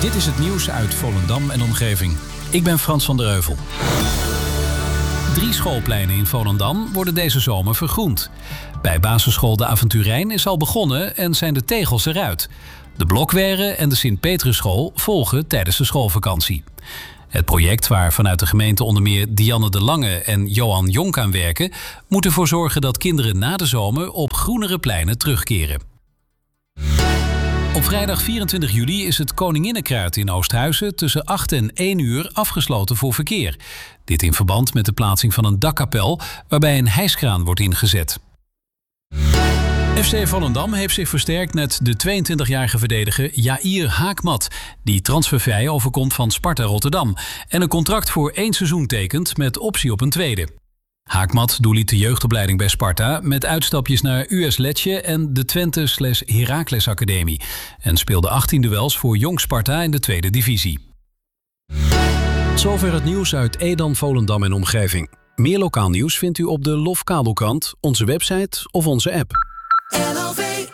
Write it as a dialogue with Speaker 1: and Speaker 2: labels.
Speaker 1: Dit is het nieuws uit Volendam en omgeving. Ik ben Frans van der Heuvel. 3 schoolpleinen in Volendam worden deze zomer vergroend. Bij basisschool De Avonturijn is al begonnen en zijn de tegels eruit. De Blokweren en de Sint-Petrusschool volgen tijdens de schoolvakantie. Het project, waar vanuit de gemeente onder meer Dianne de Lange en Johan Jonk aan werken, moet ervoor zorgen dat kinderen na de zomer op groenere pleinen terugkeren. Op vrijdag 24 juli is het Koninginnenkruid in Oosthuizen tussen 8 en 1 uur afgesloten voor verkeer. Dit in verband met de plaatsing van een dakkapel waarbij een hijskraan wordt ingezet. FC Volendam heeft zich versterkt met de 22-jarige verdediger Jair Haakmat, die transfervrij overkomt van Sparta Rotterdam en een contract voor 1 seizoen tekent met optie op een tweede. Haakmat doorliep de jeugdopleiding bij Sparta met uitstapjes naar US Lecce en de Twente/Heracles Academie en speelde 18 duels voor Jong Sparta in de tweede divisie.
Speaker 2: Zover het nieuws uit Edam, Volendam en omgeving. Meer lokaal nieuws vindt u op de LOF Kabelkrant, onze website of onze app.
Speaker 3: LOV